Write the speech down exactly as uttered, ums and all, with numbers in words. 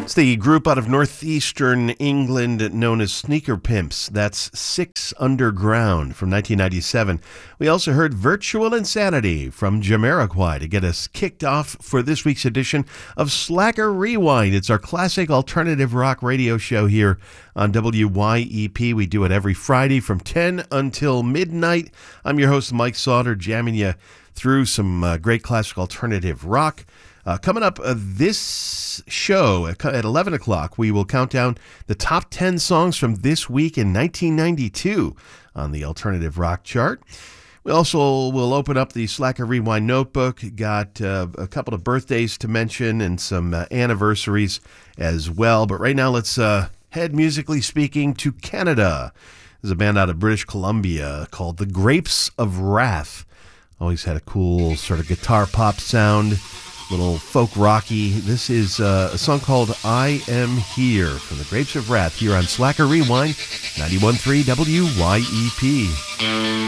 It's the group out of northeastern England known as Sneaker Pimps. That's Six Underground from nineteen ninety-seven. We also heard Virtual Insanity from Jamiroquai to get us kicked off for this week's edition of Slacker Rewind. It's our classic alternative rock radio show here on W Y E P. We do it every Friday from ten until midnight. I'm your host, Mike Sauter, jamming you through some uh, great classic alternative rock. Uh, coming up uh, this show at eleven o'clock, we will count down the top ten songs from this week in nineteen ninety-two on the alternative rock chart. We also will open up the Slacker Rewind notebook. Got uh, a couple of birthdays to mention and some uh, anniversaries as well. But right now, let's uh, head, musically speaking, to Canada. There's a band out of British Columbia called The Grapes of Wrath. Always had a cool sort of guitar pop sound. Little folk rocky. This is uh, a song called I Am Here from the Grapes of Wrath here on Slacker Rewind, ninety-one point three W Y E P.